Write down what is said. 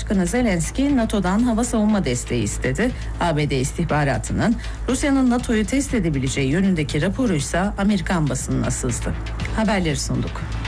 Başkanı Zelenski NATO'dan hava savunma desteği istedi. ABD istihbaratının Rusya'nın NATO'yu test edebileceği yönündeki raporuysa Amerikan basınına sızdı. Haberleri sunduk.